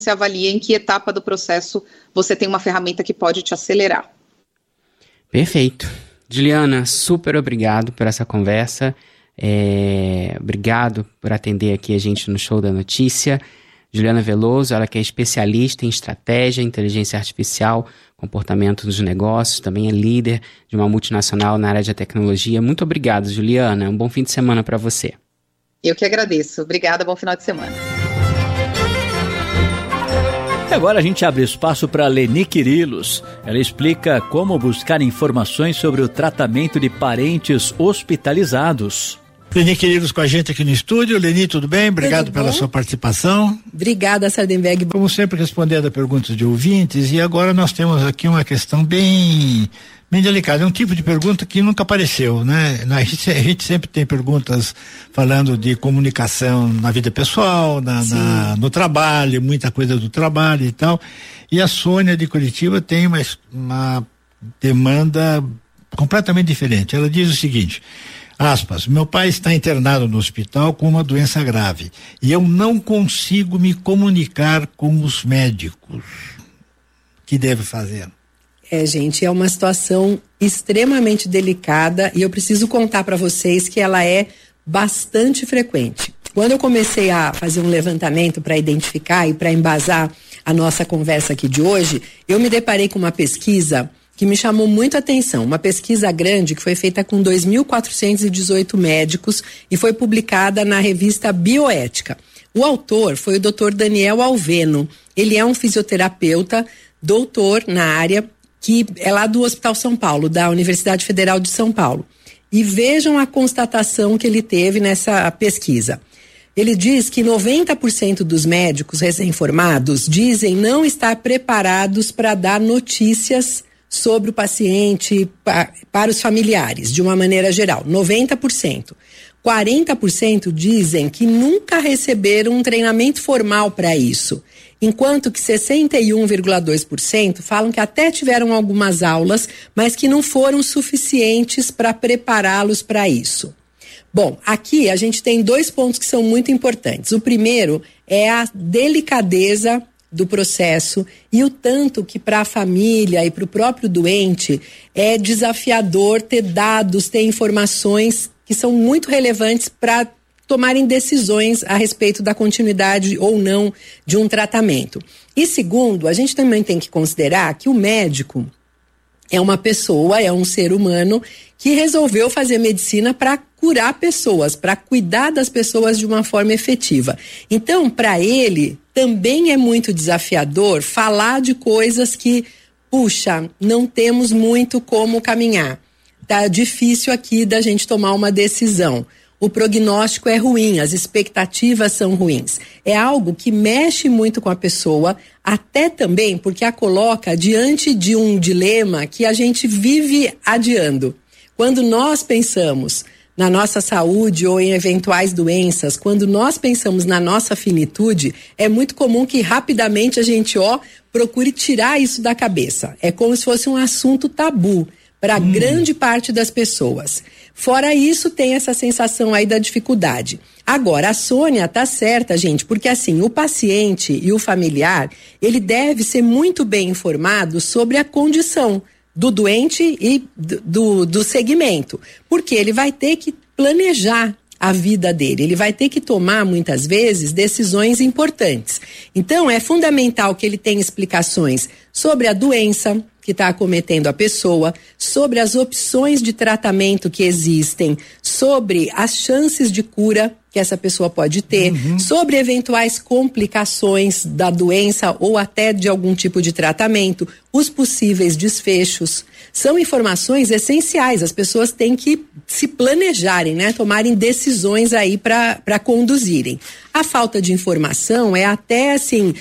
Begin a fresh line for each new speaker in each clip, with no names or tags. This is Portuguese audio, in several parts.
você avalia em que etapa do processo você tem uma ferramenta que pode te acelerar.
Perfeito. Juliana, super obrigado por essa conversa. Obrigado por atender aqui a gente no Show da Notícia. Juliana Veloso, ela que é especialista em estratégia, inteligência artificial, comportamento dos negócios, também é líder de uma multinacional na área de tecnologia. Muito obrigado, Juliana. Um bom fim de semana para você.
Eu que agradeço. Obrigada, bom final de semana.
E agora a gente abre espaço para Leni Quirilos. Ela explica como buscar informações sobre o tratamento de parentes hospitalizados.
Leni Quirilos com a gente aqui no estúdio. Leni, tudo bem? Obrigado pela sua participação.
Obrigada, Sardenberg.
Vamos sempre responder a perguntas de ouvintes e agora nós temos aqui uma questão bem delicada. É um tipo de pergunta que nunca apareceu, né? A gente sempre tem perguntas falando de comunicação na vida pessoal, no trabalho, muita coisa do trabalho e tal. E a Sônia de Curitiba tem uma demanda completamente diferente. Ela diz o seguinte: aspas, meu pai está internado no hospital com uma doença grave e eu não consigo me comunicar com os médicos. O que deve fazer?
Gente, é uma situação extremamente delicada e eu preciso contar para vocês que ela é bastante frequente. Quando eu comecei a fazer um levantamento para identificar e para embasar a nossa conversa aqui de hoje, eu me deparei com uma pesquisa que me chamou muito a atenção, uma pesquisa grande que foi feita com 2.418 médicos e foi publicada na revista Bioética. O autor foi o Dr. Daniel Alveno. Ele é um fisioterapeuta, doutor na área, que é lá do Hospital São Paulo, da Universidade Federal de São Paulo. E vejam a constatação que ele teve nessa pesquisa. Ele diz que 90% dos médicos recém-formados dizem não estar preparados para dar notícias sobre o paciente para os familiares, de uma maneira geral. 90%. 40% dizem que nunca receberam um treinamento formal para isso, enquanto que 61,2% falam que até tiveram algumas aulas, mas que não foram suficientes para prepará-los para isso. Bom, aqui a gente tem 2 pontos que são muito importantes. O primeiro é a delicadeza do processo e o tanto que para a família e para o próprio doente é desafiador ter dados, ter informações que são muito relevantes para tomarem decisões a respeito da continuidade ou não de um tratamento. E segundo, a gente também tem que considerar que o médico é uma pessoa, é um ser humano que resolveu fazer medicina para curar pessoas, para cuidar das pessoas de uma forma efetiva. Então, para ele, também é muito desafiador falar de coisas que, puxa, não temos muito como caminhar. Tá difícil aqui da gente tomar uma decisão. O prognóstico é ruim, as expectativas são ruins. É algo que mexe muito com a pessoa, até também porque a coloca diante de um dilema que a gente vive adiando. Quando nós pensamos na nossa saúde ou em eventuais doenças, quando nós pensamos na nossa finitude, é muito comum que rapidamente a gente, procure tirar isso da cabeça. É como se fosse um assunto tabu para grande parte das pessoas. Fora isso, tem essa sensação aí da dificuldade. Agora, a Sônia tá certa, gente, porque assim, o paciente e o familiar, ele deve ser muito bem informado sobre a condição do doente e do segmento, porque ele vai ter que planejar a vida dele, ele vai ter que tomar muitas vezes decisões importantes. Então é fundamental que ele tenha explicações sobre a doença que está acometendo a pessoa, sobre as opções de tratamento que existem, sobre as chances de cura que essa pessoa pode ter, sobre eventuais complicações da doença ou até de algum tipo de tratamento, os possíveis desfechos. São informações essenciais, as pessoas têm que se planejarem, né? Tomarem decisões aí para conduzirem. A falta de informação é até assim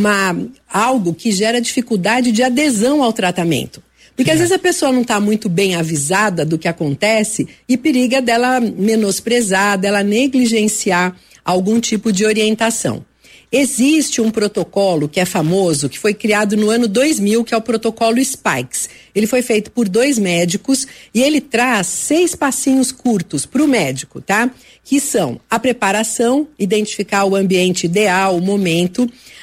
algo que gera dificuldade de adesão ao tratamento. Porque às vezes a pessoa não está muito bem avisada do que acontece e periga dela menosprezar, dela negligenciar algum tipo de orientação. Existe um protocolo que é famoso, que foi criado no ano 2000, que é o protocolo Spikes. Ele foi feito por 2 médicos e ele traz 6 passinhos curtos para o médico, tá? Que são a preparação, identificar o ambiente ideal, o momento,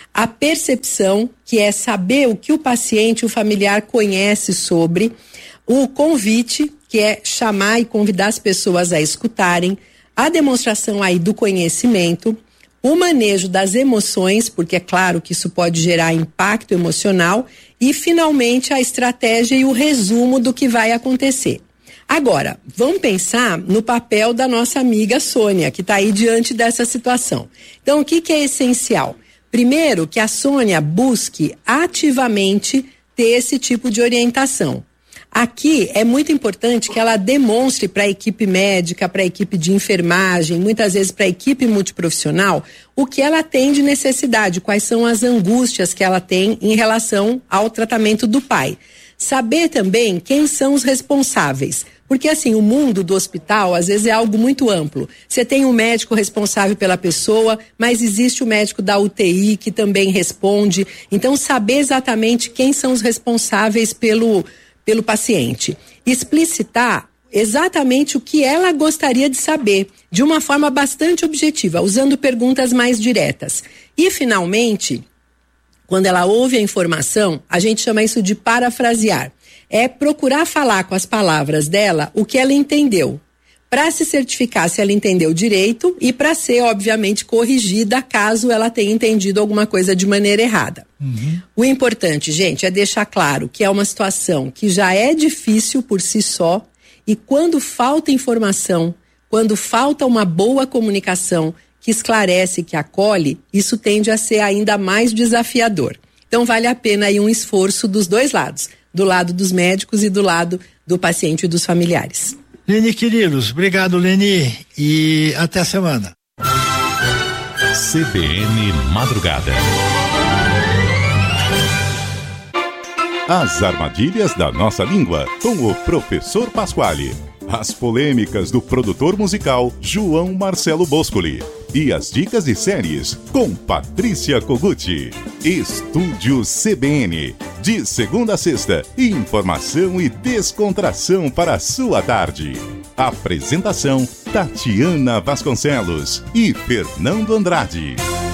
a percepção, que é saber o que o paciente, o familiar conhece sobre, o convite, que é chamar e convidar as pessoas a escutarem, a demonstração aí do conhecimento, o manejo das emoções, porque é claro que isso pode gerar impacto emocional, e finalmente a estratégia e o resumo do que vai acontecer. Agora, vamos pensar no papel da nossa amiga Sônia, que está aí diante dessa situação. Então, o que é essencial? Primeiro, que a Sônia busque ativamente ter esse tipo de orientação. Aqui é muito importante que ela demonstre para a equipe médica, para a equipe de enfermagem, muitas vezes para a equipe multiprofissional, o que ela tem de necessidade, quais são as angústias que ela tem em relação ao tratamento do pai. Saber também quem são os responsáveis. Porque assim, o mundo do hospital às vezes é algo muito amplo. Você tem um médico responsável pela pessoa, mas existe o médico da UTI que também responde. Então, saber exatamente quem são os responsáveis pelo paciente. Explicitar exatamente o que ela gostaria de saber, de uma forma bastante objetiva, usando perguntas mais diretas. E, finalmente, quando ela ouve a informação, a gente chama isso de parafrasear. É procurar falar com as palavras dela o que ela entendeu, para se certificar se ela entendeu direito e para ser, obviamente, corrigida caso ela tenha entendido alguma coisa de maneira errada. O importante, gente, é deixar claro que é uma situação que já é difícil por si só e quando falta informação, quando falta uma boa comunicação que esclarece, que acolhe, isso tende a ser ainda mais desafiador. Então vale a pena aí um esforço dos dois lados, do lado dos médicos e do lado do paciente e dos familiares.
Leni Quirilos, obrigado, Leni, e até a semana.
CBN Madrugada. As armadilhas da nossa língua, com o professor Pasquale. As polêmicas do produtor musical João Marcelo Boscoli. E as dicas de séries com Patrícia Koguchi. Estúdio CBN. De segunda a sexta, informação e descontração para a sua tarde. Apresentação Tatiana Vasconcelos e Fernando Andrade.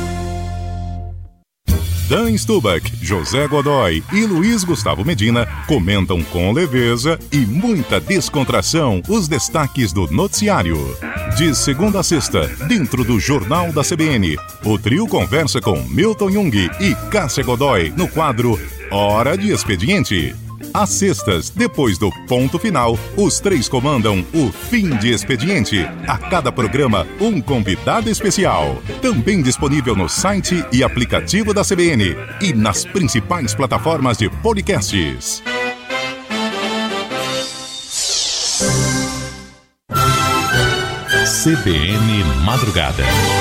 Dan Stubach, José Godoy e Luiz Gustavo Medina comentam com leveza e muita descontração os destaques do noticiário. De segunda a sexta, dentro do Jornal da CBN, o trio conversa com Milton Jung e Cássia Godoy no quadro Hora de Expediente. Às sextas, depois do ponto final, os três comandam o Fim de Expediente. A cada programa, um convidado especial. Também disponível no site e aplicativo da CBN e nas principais plataformas de podcasts. CBN Madrugada.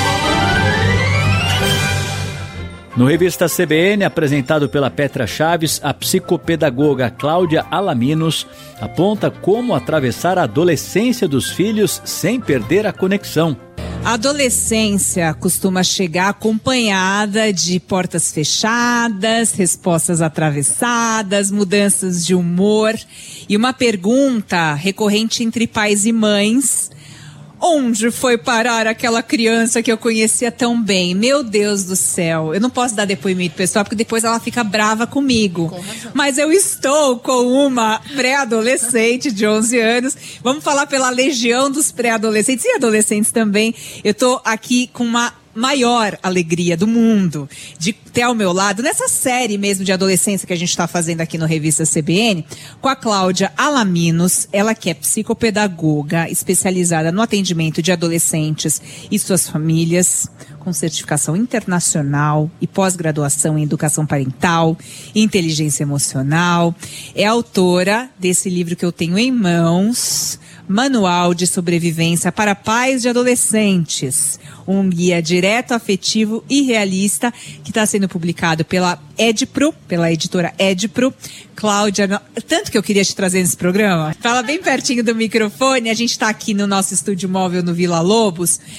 No Revista CBN, apresentado pela Petra Chaves, a psicopedagoga Cláudia Alaminos aponta como atravessar a adolescência dos filhos sem perder a conexão.
A adolescência costuma chegar acompanhada de portas fechadas, respostas atravessadas, mudanças de humor e uma pergunta recorrente entre pais e mães. Onde foi parar aquela criança que eu conhecia tão bem? Meu Deus do céu. Eu não posso dar depoimento pessoal, porque depois ela fica brava comigo. Mas eu estou com uma pré-adolescente de 11 anos. Vamos falar pela legião dos pré-adolescentes e adolescentes também. Eu estou aqui com uma maior alegria do mundo de ter ao meu lado, nessa série mesmo de adolescência que a gente está fazendo aqui no Revista CBN, com a Cláudia Alaminos, ela que é psicopedagoga especializada no atendimento de adolescentes e suas famílias, com certificação internacional e pós-graduação em educação parental e inteligência emocional. É autora desse livro que eu tenho em mãos, Manual de Sobrevivência para Pais de Adolescentes, um guia direto, afetivo e realista que está sendo publicado pela Edpro, pela editora Edpro. Cláudia, tanto que eu queria te trazer nesse programa. Fala bem pertinho do microfone, a gente está aqui no nosso estúdio móvel no Vila Lobos.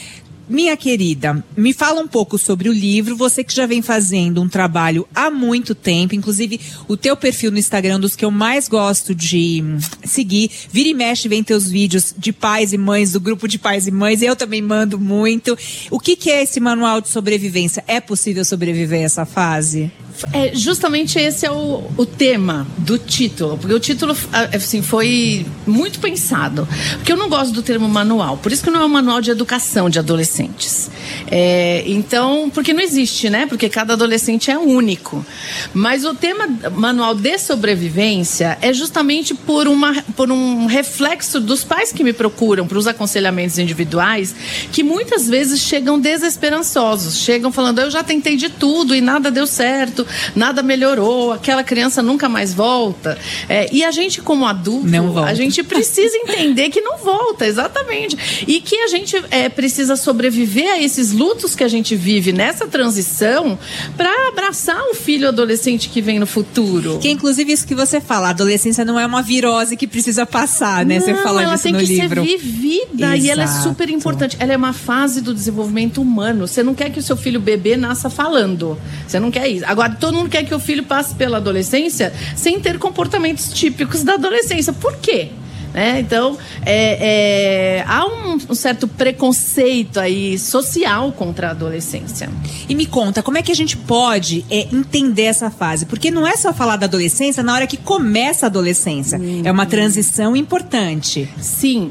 Minha querida, me fala um pouco sobre o livro, você que já vem fazendo um trabalho há muito tempo, inclusive o teu perfil no Instagram, dos que eu mais gosto de seguir, vira e mexe, vem teus vídeos de pais e mães, do grupo de pais e mães, eu também mando muito. O que é esse manual de sobrevivência? É possível sobreviver a essa fase?
Justamente esse é o tema do título, porque o título assim, foi muito pensado, porque eu não gosto do termo manual, por isso que não é um manual de educação de adolescentes. Então, porque não existe, né? Porque cada adolescente é único. Mas o tema manual de sobrevivência é justamente por um reflexo dos pais que me procuram para os aconselhamentos individuais, que muitas vezes chegam desesperançosos, chegam falando, eu já tentei de tudo e nada deu certo, nada melhorou, aquela criança nunca mais volta. E a gente, como adulto, a gente precisa entender que não volta, exatamente. E que a gente precisa sobreviver a esses lutos que a gente vive nessa transição para abraçar o filho adolescente que vem no futuro.
Que inclusive isso que você fala, a adolescência não é uma virose que precisa passar, né? Você fala disso no livro.
Ela tem que ser vivida. Exato. E ela é super importante. Ela é uma fase do desenvolvimento humano. Você não quer que o seu filho bebê nasça falando. Você não quer isso. Agora, todo mundo quer que o filho passe pela adolescência sem ter comportamentos típicos da adolescência. Por quê? Então, há um certo preconceito aí social contra a adolescência.
E me conta, como é que a gente pode entender essa fase? Porque não é só falar da adolescência na hora que começa a adolescência. É uma transição importante.
Sim.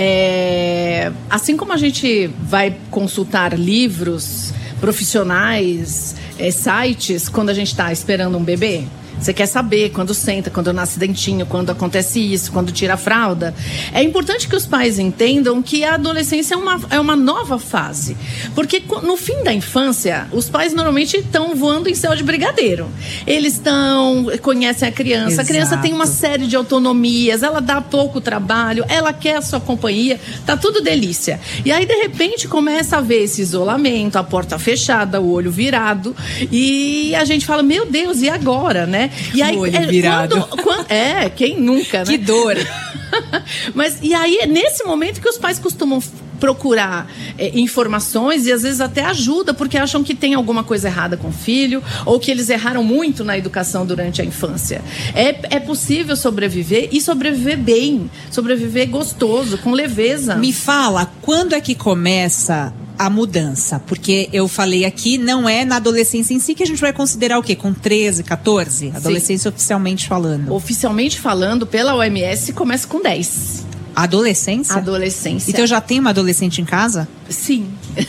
Assim como a gente vai consultar livros profissionais, sites, quando a gente está esperando um bebê, você quer saber quando senta, quando nasce dentinho, quando acontece isso, quando tira a fralda. É importante que os pais entendam que a adolescência é uma nova fase. Porque no fim da infância, os pais normalmente estão voando em céu de brigadeiro. Eles conhecem a criança. Exato. A criança tem uma série de autonomias, ela dá pouco trabalho, ela quer a sua companhia, tá tudo delícia. E aí, de repente, começa a ver esse isolamento, a porta fechada, o olho virado. E a gente fala, meu Deus, e agora, né? E aí,
olho virado.
Quem nunca, né?
Que dor.
Mas, e aí, é nesse momento que os pais costumam procurar informações e às vezes até ajuda, porque acham que tem alguma coisa errada com o filho ou que eles erraram muito na educação durante a infância. É possível sobreviver e sobreviver bem, sobreviver gostoso, com leveza.
Me fala, quando é que começa a mudança? Porque eu falei aqui, não é na adolescência em si que a gente vai considerar o quê? Com 13, 14? Adolescência. Sim. Oficialmente falando.
Oficialmente falando, pela OMS, começa com 10.
Adolescência?
Adolescência.
Então já tem uma adolescente em casa?
Sim.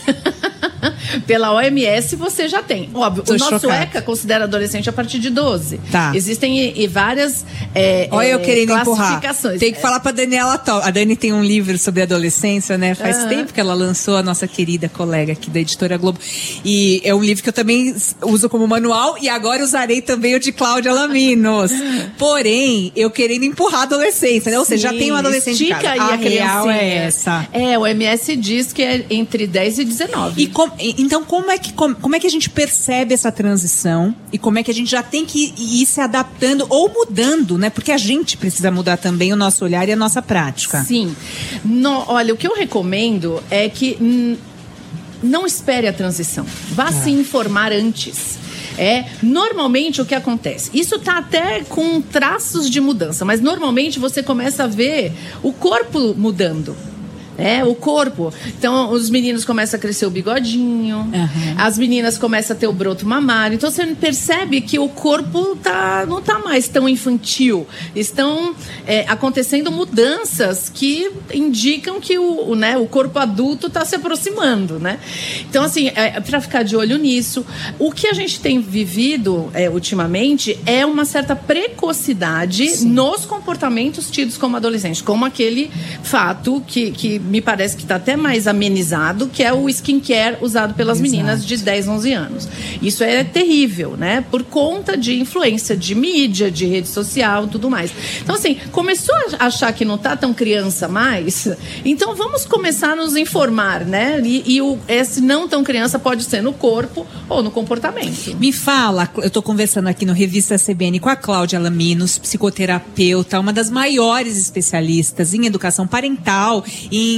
Pela OMS você já tem. Óbvio, o nosso ECA considera adolescente a partir de 12.
Tá.
Existem várias
olha, eu querendo
classificações.
Tem que falar pra Daniela Top. A Dani tem um livro sobre adolescência, né? Faz tempo que ela lançou, a nossa querida colega aqui da Editora Globo. E é um livro que eu também uso como manual e agora usarei também o de Cláudia Laminos. Porém, eu querendo empurrar a adolescência, né? Ou seja, já tem um adolescente em casa.
A
real é essa.
O OMS diz que é entre 10 e 19.
Então, como é que a gente percebe essa transição e como é que a gente já tem que ir se adaptando ou mudando, né? Porque a gente precisa mudar também o nosso olhar e a nossa prática.
Sim. Olha, o que eu recomendo é que não espere a transição. Vá se informar antes. Normalmente o que acontece? Isso tá até com traços de mudança, mas normalmente você começa a ver o corpo mudando. O corpo. Então, os meninos começam a crescer o bigodinho, as meninas começam a ter o broto mamário. Então, você percebe que o corpo não tá mais tão infantil. Estão acontecendo mudanças que indicam que o corpo adulto está se aproximando, né? Então, assim, para ficar de olho nisso, o que a gente tem vivido ultimamente é uma certa precocidade. Sim. Nos comportamentos tidos como adolescente, como aquele fato que me parece que está até mais amenizado, que é o skincare usado pelas meninas de 10, 11 anos. Isso é terrível, né? Por conta de influência de mídia, de rede social, tudo mais. Então, assim, começou a achar que não está tão criança mais, então vamos começar a nos informar, né? E esse não tão criança pode ser no corpo ou no comportamento.
Me fala, eu estou conversando aqui no Revista CBN com a Cláudia Laminos, psicoterapeuta, uma das maiores especialistas em educação parental, em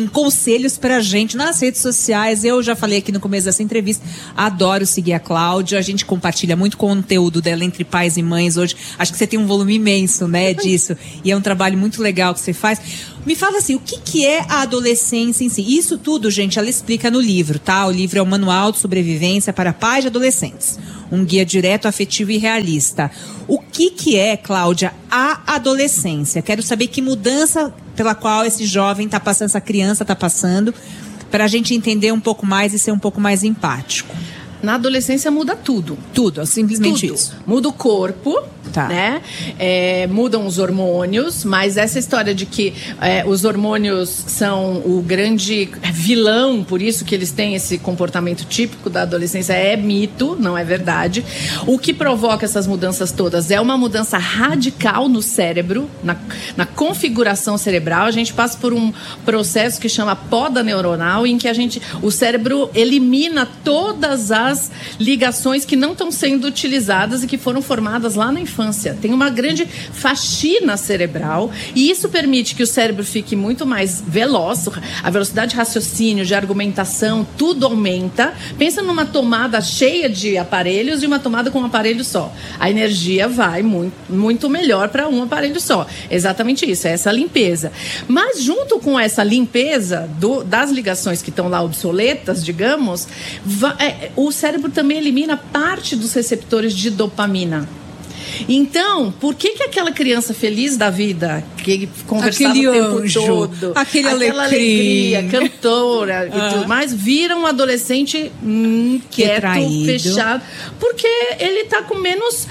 assim, conselhos pra gente nas redes sociais. Eu já falei aqui no começo dessa entrevista, adoro seguir a Cláudia, a gente compartilha muito conteúdo dela entre pais e mães hoje. Acho que você tem um volume imenso, né, disso. E é um trabalho muito legal que você faz. Me fala assim, o que é a adolescência em si? Isso tudo, gente, ela explica no livro, tá? O livro é o Manual de Sobrevivência para Pais de Adolescentes. Um guia direto, afetivo e realista. O que é, Cláudia, a adolescência? Quero saber que mudança pela qual esse jovem está passando, essa criança está passando, para a gente entender um pouco mais e ser um pouco mais empático.
Na adolescência muda tudo.
Tudo, simplesmente
tudo.
Isso.
Muda o corpo, tá, né? Mudam os hormônios, mas essa história de que os hormônios são o grande vilão, por isso que eles têm esse comportamento típico da adolescência, é mito, não é verdade. O que provoca essas mudanças todas é uma mudança radical no cérebro, na configuração cerebral. A gente passa por um processo que chama poda neuronal, em que o cérebro elimina todas as ligações que não estão sendo utilizadas e que foram formadas lá na infância. Tem uma grande faxina cerebral e isso permite que o cérebro fique muito mais veloz, a velocidade de raciocínio, de argumentação, tudo aumenta. Pensa numa tomada cheia de aparelhos e uma tomada com um aparelho só. A energia vai muito melhor para um aparelho só. Exatamente isso, é essa limpeza. Mas junto com essa limpeza das ligações que estão lá obsoletas, digamos, o cérebro também elimina parte dos receptores de dopamina. Então, por que aquela criança feliz da vida, que conversava
aquele
o tempo
anjo,
todo,
aquela
alegria, cantora e tudo mais, vira um adolescente quieto, fechado, porque ele está com menos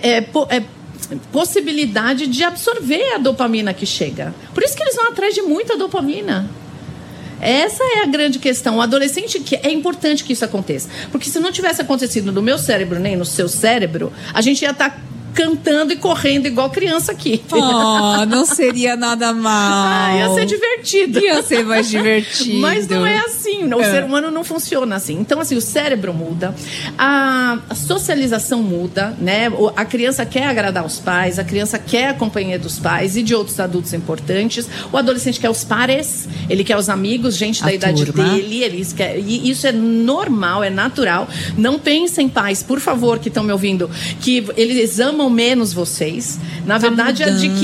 possibilidade de absorver a dopamina que chega. Por isso que eles vão atrás de muita dopamina. Essa é a grande questão. O adolescente, é importante que isso aconteça. Porque se não tivesse acontecido no meu cérebro, nem no seu cérebro, a gente ia estar cantando e correndo igual criança aqui.
Oh, não seria nada mal.
Ia ser divertido.
Ia ser mais divertido.
Mas não é assim. O ser humano não funciona assim. Então, assim, o cérebro muda, a socialização muda, né? A criança quer agradar os pais, a criança quer a companhia dos pais e de outros adultos importantes. O adolescente quer os pares, ele quer os amigos, gente da idade dele. E isso é normal, é natural. Não pensem, pais, por favor, que estão me ouvindo, que eles amam menos vocês. Na verdade,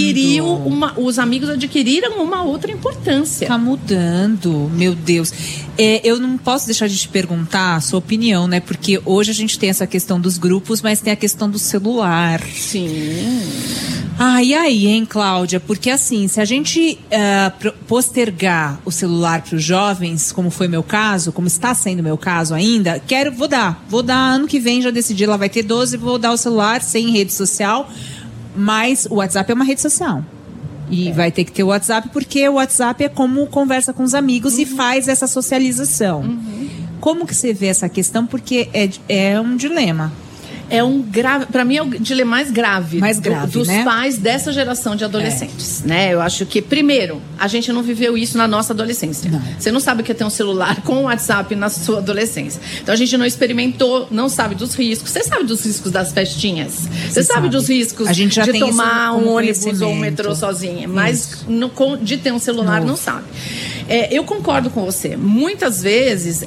os amigos adquiriram uma outra importância.
Tá mudando, meu Deus. Eu não posso deixar de te perguntar a sua opinião, né? Porque hoje a gente tem essa questão dos grupos, mas tem a questão do celular.
Sim.
E aí, hein, Cláudia? Porque assim, se a gente postergar o celular para os jovens, como foi meu caso, como está sendo meu caso ainda, vou dar ano que vem, já decidi, ela vai ter 12, vou dar o celular sem rede social, mas o WhatsApp é uma rede social. E vai ter que ter o WhatsApp, porque o WhatsApp é como conversa com os amigos e faz essa socialização. Como que você vê essa questão? Porque é um dilema.
É para mim é o dilema mais grave dos
né?
pais dessa geração de adolescentes, né? Eu acho que, primeiro, a gente não viveu isso na nossa adolescência.
Não.
Você não sabe o que é ter um celular com o WhatsApp na sua adolescência. Então a gente não experimentou, não sabe dos riscos. Você sabe dos riscos das festinhas? Você sabe dos riscos de tomar um ônibus ou um metrô sozinha, mas de ter um celular não sabe. Eu concordo com você. Muitas vezes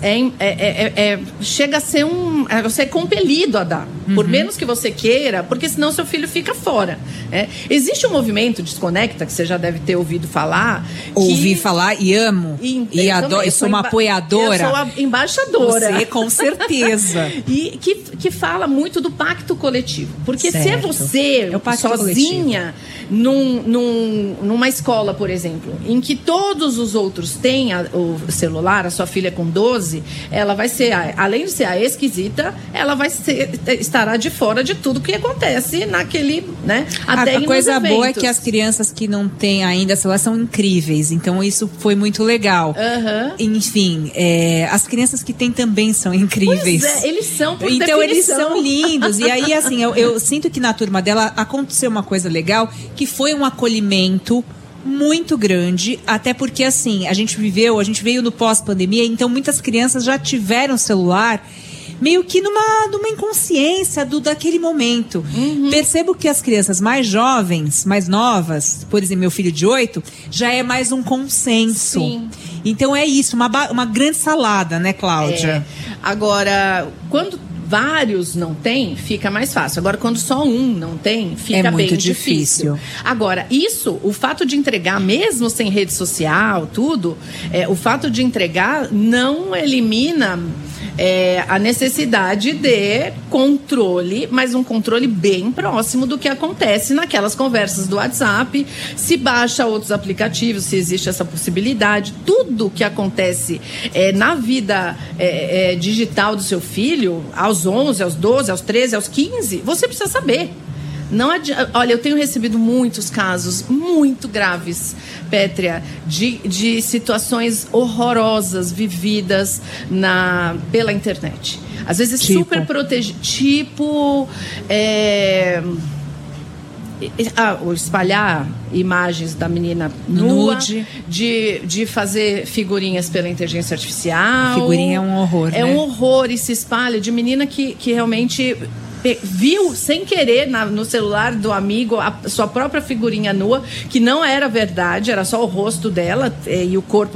chega a ser você é compelido a dar. Por menos que você queira, porque senão seu filho fica fora. Existe um movimento Desconecta, que você já deve ter ouvido falar.
Ouvi falar e amo. E adoro. Eu sou uma apoiadora.
Eu sou a embaixadora.
Você, com certeza.
E que fala muito do pacto coletivo. Porque se é você sozinha numa escola, por exemplo, em que todos os outros têm o celular, a sua filha com 12, ela vai ser, além de ser a esquisita, ela vai estará de fora de tudo que acontece naquele, né? Até
a coisa boa é que as crianças que não têm ainda celular são incríveis, então isso foi muito legal. Enfim, as crianças que têm também são incríveis.
Pois eles são por
então
definição.
Eles são lindos. E aí, assim, eu sinto que na turma dela aconteceu uma coisa legal, que foi um acolhimento muito grande, até porque assim, a gente veio no pós-pandemia, então muitas crianças já tiveram celular meio que numa inconsciência daquele momento. Percebo que as crianças mais jovens, mais novas, por exemplo, meu filho de 8, já é mais um consenso.
Sim.
Então é isso, uma grande salada, né, Cláudia?
Agora, quando vários não tem, fica mais fácil. Agora, quando só um não tem, fica
muito
bem
difícil.
Agora, o fato de entregar, mesmo sem rede social, tudo, o fato de entregar não elimina a necessidade de controle, mas um controle bem próximo do que acontece naquelas conversas do WhatsApp, se baixa outros aplicativos, se existe essa possibilidade. Tudo que acontece na vida digital do seu filho, aos 11, aos 12, aos 13, aos 15, você precisa saber. Não adianta. Olha, eu tenho recebido muitos casos muito graves, Pétria, de situações horrorosas vividas pela internet. Às vezes super protegido. Espalhar imagens da menina nua, de fazer figurinhas pela inteligência artificial.
Figurinha é um horror,
É um horror, e se espalha de menina que realmente viu sem querer no celular do amigo a sua própria figurinha nua, que não era verdade, era só o rosto dela e o corpo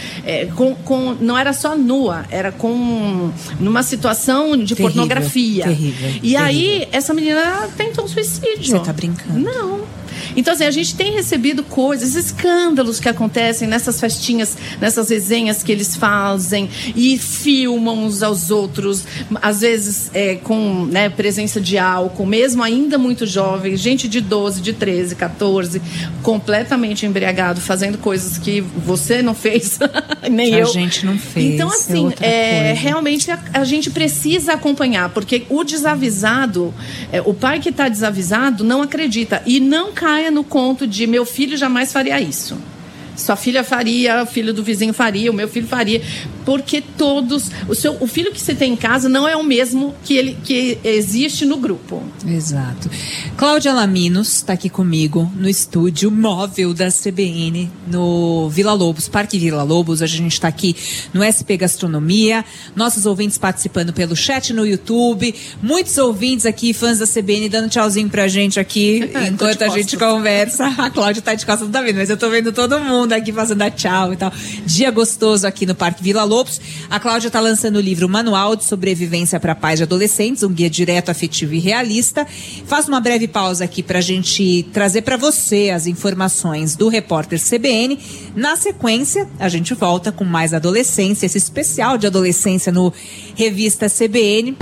não era só nua, era numa situação de terrível, pornografia. Terrível. Aí essa menina tentou um suicídio.
Você tá brincando?
Não. Então, assim, a gente tem recebido coisas, escândalos que acontecem nessas festinhas, nessas resenhas que eles fazem e filmam uns aos outros, às vezes com presença de álcool, mesmo ainda muito jovem, gente de 12, de 13, 14, completamente embriagado, fazendo coisas que você não fez, nem eu.
A gente não fez.
Então, assim, realmente a gente precisa acompanhar, porque o desavisado, o pai que está desavisado não acredita e não caia no conto de meu filho jamais faria isso. Sua filha faria, o filho do vizinho faria, o meu filho faria, porque todos... O filho que você tem em casa não é o mesmo que existe no grupo.
Exato. Cláudia Alaminos está aqui comigo no estúdio móvel da CBN, no Vila Lobos, Parque Vila Lobos. Hoje a gente está aqui no SP Gastronomia. Nossos ouvintes participando pelo chat no YouTube. Muitos ouvintes aqui, fãs da CBN, dando tchauzinho pra gente aqui, enquanto a gente conversa. A Cláudia tá de costas, não tá vendo, mas eu tô vendo todo mundo aqui fazendo a tchau e tal. Dia gostoso aqui no Parque Vila Lobos. A Cláudia está lançando o livro Manual de Sobrevivência para Pais de Adolescentes, um guia direto, afetivo e realista. Faço uma breve pausa aqui para a gente trazer para você as informações do repórter CBN. Na sequência, a gente volta com mais adolescência, esse especial de adolescência no Revista CBN.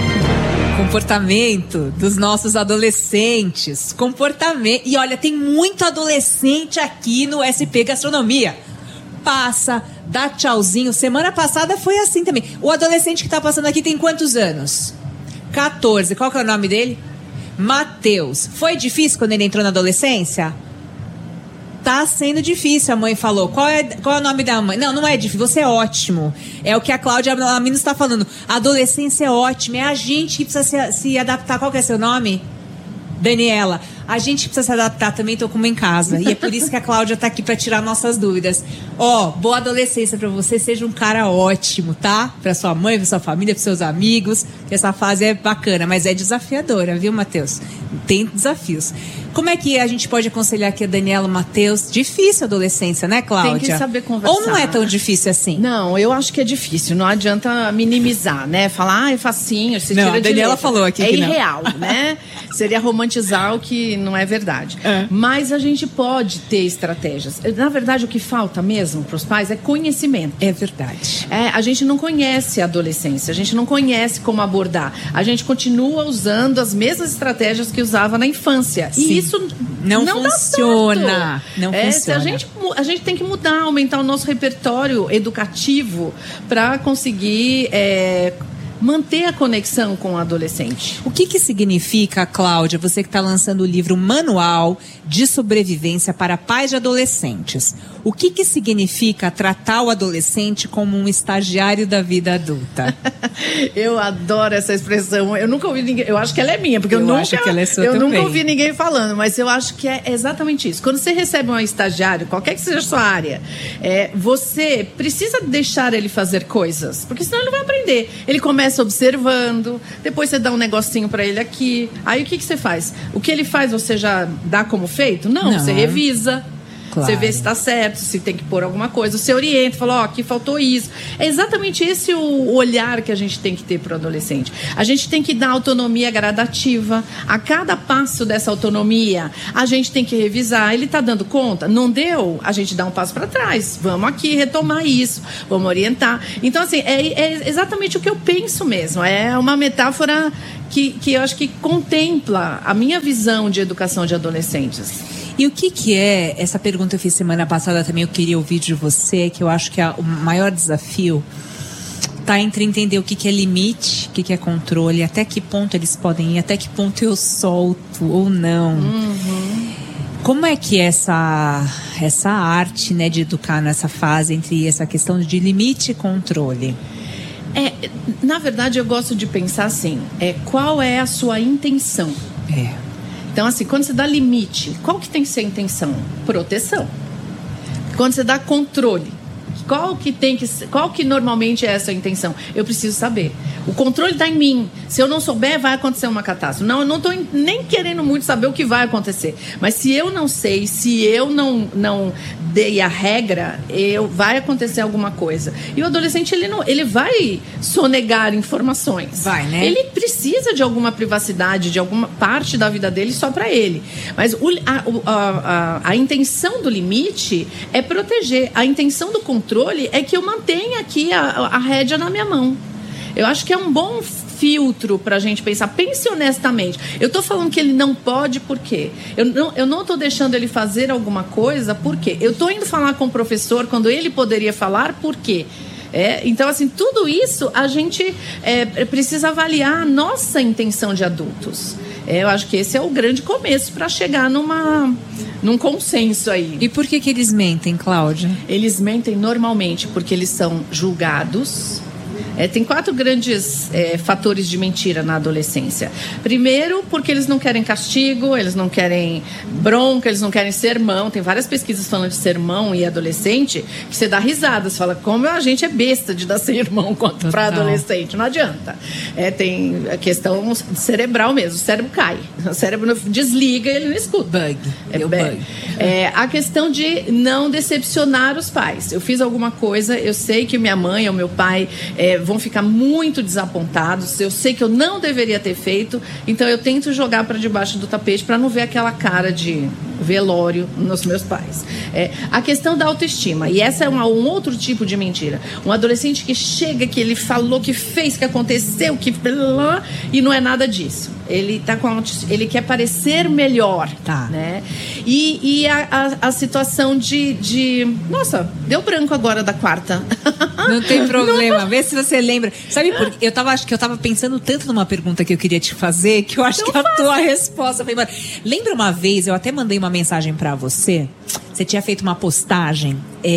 Comportamento dos nossos adolescentes. Comportamento. E olha, tem muito adolescente aqui no SP Gastronomia. Passa, dá tchauzinho. Semana passada foi assim também. O adolescente que tá passando aqui tem quantos anos? 14. Qual que é o nome dele? Matheus. Foi difícil quando ele entrou na adolescência? Tá sendo difícil, a mãe falou. Qual é o nome da mãe? Não é difícil, você é ótimo. É o que a Cláudia Alaminos está falando. A adolescência é ótima, é a gente que precisa se adaptar. Qual que é seu nome? Daniela. A gente precisa se adaptar também, tô com uma em casa. E é por isso que a Cláudia tá aqui para tirar nossas dúvidas. Boa adolescência para você, seja um cara ótimo, tá? Para sua mãe, para sua família, para seus amigos. Que essa fase é bacana, mas é desafiadora, viu, Matheus? Tem desafios. Como é que a gente pode aconselhar aqui a Daniela, Matheus? Difícil a adolescência, né, Cláudia?
Tem que saber conversar.
Ou não é tão difícil assim?
Não, eu acho que é difícil. Não adianta minimizar, né? Falar, é facinho, se tira de letra.
A Daniela falou aqui que
irreal, né? Seria romantizar o que não é verdade. Mas a gente pode ter estratégias. Na verdade, o que falta mesmo para os pais é conhecimento.
É verdade.
A gente não conhece a adolescência, a gente não conhece como abordar. A gente continua usando as mesmas estratégias que usava na infância. Sim. E isso não
funciona.
Não funciona. A gente tem que mudar, aumentar o nosso repertório educativo para conseguir manter a conexão com o adolescente.
O que significa, Cláudia, você que está lançando o livro Manual de Sobrevivência para Pais de Adolescentes? O que significa tratar o adolescente como um estagiário da vida adulta?
Eu adoro essa expressão. Eu nunca ouvi ninguém. Eu acho que ela é minha, porque eu
acho que ela é sua também.
Nunca ouvi ninguém falando, mas eu acho que é exatamente isso. Quando você recebe um estagiário, qualquer que seja a sua área, você precisa deixar ele fazer coisas, porque senão ele não vai aprender. Ele começa começa observando, depois você dá um negocinho para ele aqui. Aí o que você faz? O que ele faz você já dá como feito? Não. Você revisa. Claro. Você vê se está certo, se tem que pôr alguma coisa. Você orienta, fala, aqui faltou isso. É exatamente esse o olhar que a gente tem que ter para o adolescente. A gente tem que dar autonomia gradativa. A cada passo dessa autonomia, a gente tem que revisar. Ele está dando conta? Não deu? A gente dá um passo para trás. Vamos aqui retomar isso. Vamos orientar. Então, assim, é exatamente o que eu penso mesmo. É uma metáfora que eu acho que contempla a minha visão de educação de adolescentes.
E o que é, essa pergunta eu fiz semana passada também, eu queria ouvir de você, que eu acho que o maior desafio está entre entender o que é limite, o que é controle, até que ponto eles podem ir, até que ponto eu solto ou não. Como é que é essa arte, né, de educar nessa fase, entre essa questão de limite e controle?
Na verdade, eu gosto de pensar assim, qual é a sua intenção? Então, assim, quando você dá limite, qual que tem que ser a intenção? Proteção. Quando você dá controle, qual que normalmente é essa a intenção? Eu preciso saber. O controle está em mim. Se eu não souber, vai acontecer uma catástrofe. Não, eu não estou nem querendo muito saber o que vai acontecer. Mas se eu não sei, se eu não dei a regra, vai acontecer alguma coisa. E o adolescente, ele vai sonegar informações.
Vai, né?
Ele precisa de alguma privacidade, de alguma parte da vida dele só para ele. Mas a intenção do limite é proteger. A intenção do controle é que eu mantenha aqui a rédea na minha mão. Eu acho que é um bom filtro para a gente pensar. Pense honestamente. Eu estou falando que ele não pode, por quê? Eu não estou deixando ele fazer alguma coisa, por quê? Eu estou indo falar com o professor quando ele poderia falar, por quê? Então, assim, tudo isso a gente precisa avaliar a nossa intenção de adultos. Eu acho que esse é o grande começo para chegar num consenso aí.
E por que eles mentem, Cláudia?
Eles mentem normalmente porque eles são julgados. Tem 4 grandes fatores de mentira na adolescência. Primeiro, porque eles não querem castigo, eles não querem bronca, eles não querem sermão. Tem várias pesquisas falando de sermão e adolescente que você dá risada. Você fala, como a gente é besta de dar sermão para adolescente. Não adianta. Tem a questão cerebral mesmo. O cérebro cai. O cérebro desliga e ele não escuta.
Bug.
A questão de não decepcionar os pais. Eu fiz alguma coisa, eu sei que minha mãe ou meu pai vão ficar muito desapontados. Eu sei que eu não deveria ter feito, então eu tento jogar para debaixo do tapete para não ver aquela cara de velório nos meus pais. A questão da autoestima, e essa é um outro tipo de mentira. Um adolescente que chega, que ele falou, que fez, que aconteceu, que e não é nada disso. Ele tá ele quer parecer melhor, né? E a situação de nossa, deu branco agora da quarta.
Não tem problema. Vê se você lembra. Sabe por quê? Acho que eu tava pensando tanto numa pergunta que eu queria te fazer, que eu acho que a tua resposta foi embora. Lembra uma vez, eu até mandei uma mensagem pra você. Você tinha feito uma postagem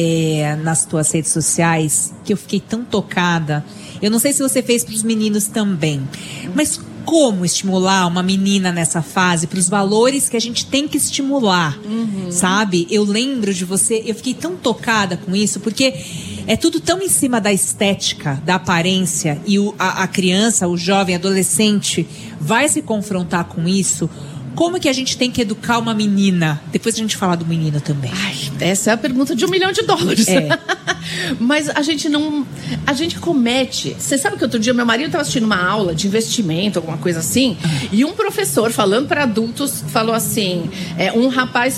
nas tuas redes sociais que eu fiquei tão tocada. Eu não sei se você fez pros meninos também, mas como estimular uma menina nessa fase para os valores que a gente tem que estimular, sabe? Eu lembro de você, eu fiquei tão tocada com isso, porque é tudo tão em cima da estética, da aparência, e a criança, o jovem, adolescente vai se confrontar com isso. Como que a gente tem que educar uma menina? Depois a gente fala do menino também.
Essa é a pergunta de $1 milhão. Mas a gente comete. Você sabe que outro dia meu marido estava assistindo uma aula de investimento, alguma coisa assim, e um professor falando para adultos falou assim: um rapaz